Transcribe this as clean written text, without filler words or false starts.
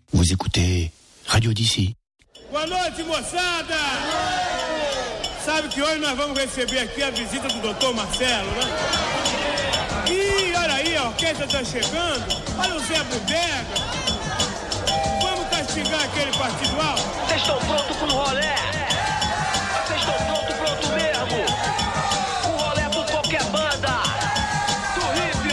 Vous écoutez Radio DC. Boa noite, moçada! Sabe que hoje nós vamos receber aqui a visita do Dr. Marcelo, né? E olha aí, a orquestra tá chegando. Olha o Zé Bodega. Vamos castigar aquele partido alto? Vocês estão prontos pro rolê?